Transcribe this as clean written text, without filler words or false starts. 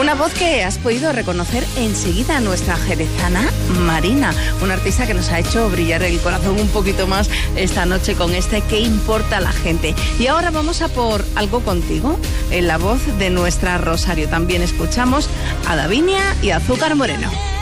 Una voz que has podido reconocer enseguida, nuestra jerezana Marina, una artista que nos ha hecho brillar el corazón un poquito más esta noche con este ¿Qué importa la gente? Y ahora vamos a por Algo contigo, en la voz de nuestra Rosario. También escuchamos a Davinia y a Azúcar Moreno.